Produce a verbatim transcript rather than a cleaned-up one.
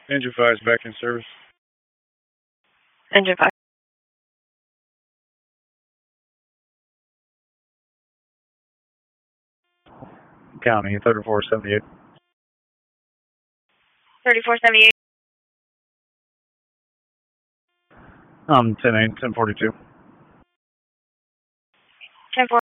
Engine five is back in service. Engine five. County, thirty-four seventy-eight. thirty-four seventy-eight. Um, ten eight, ten forty-two.